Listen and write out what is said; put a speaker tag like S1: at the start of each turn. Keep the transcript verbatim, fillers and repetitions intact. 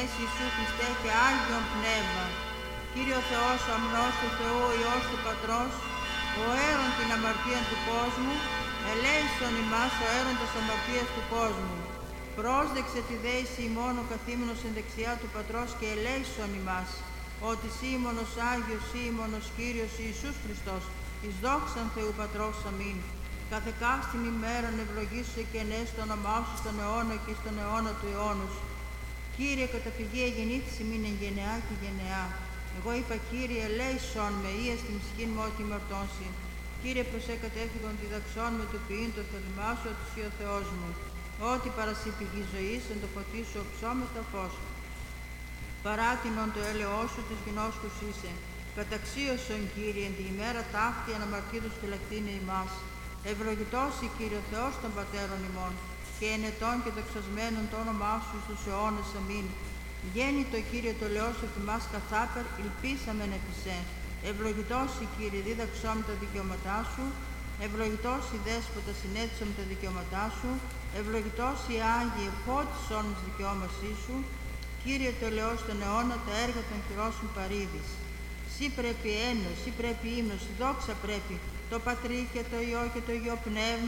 S1: Κύριε Ιησού Χριστέ και Άγιον Πνεύμα, Κύριε ο Θεός, ο αμνός του Θεού, ο Υιός του Πατρός, ο αίρον την αμαρτία του κόσμου, ελέησον ημάς ο αίροντας αμαρτίας του κόσμου. Πρόσδεξε τη δέηση ημών ο καθήμενος εν δεξιά του Πατρός και ελέησον ημάς, ότι σήμωνος Άγιος, σήμωνος Κύριος Ιησούς Χριστός, εις δόξαν Θεού Πατρός αμήν. Κάθε κάστην ημέραν ευλογήσου και ενές το όνομά σου στον αιώνα και στον αιώνα του αιώνους. Κύριε, καταφυγή εγεννήθης ημίν εν γενεά και γενεά. Εγώ είπα, Κύριε, ελέησον με, ή στην ψυχήν μου ότι μαρτώνσει. Κύριε, προσέ κατέφυγον διδαξών με το ποιήν το θέλημά σου, ότι εσύ ο Θεός μου. Ότι παρασύ πηγή ζωής, εν το φωτί σου οψόμετα φως. Παράτηνον το έλεό σου της γινώσκους είσαι. Καταξίωσον, Κύριε, εν τη ημέρα ταύτη αναμαρτίδους φυλακτήνε ημάς. Ευλογητός η Κύριε Θεός των πατέρων ημών, και ενετών και δοξασμένων το όνομά σου στους αιώνες αμήν. Γέννητο Κύριε το λαιό σου θυμάς καθάπερ, ελπίσαμεν επί σε. Ευλογητός η Κύριε, δίδαξόν τα δικαιώματά σου. Ευλογητός η Δέσποτα, συνέτησον τα δικαιώματά σου. Ευλογητός η Άγιε, φώτισον εις δικαιώμασή σου. Κύριε το λαιό στον αιώνα, τα έργα των χειρών σου παρήδεις. Σύ πρέπει ένος, σύ πρέπει ύμνος, δόξα πρέπει, το Πατρί και το Υιό και το Υιό Πνεύμα,